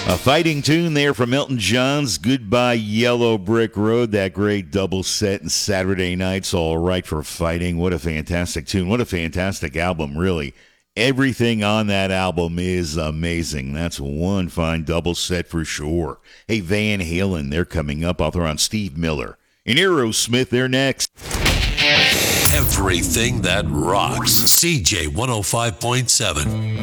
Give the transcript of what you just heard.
A fighting tune there from Elton John's Goodbye Yellow Brick Road. That great double set and Saturday Night's All Right for Fighting. What a fantastic tune. What a fantastic album, really. Everything on that album is amazing. That's one fine double set for sure. Hey, Van Halen, they're coming up. Author on Steve Miller. And Aerosmith, they're next. Everything that rocks. CJ 105.7.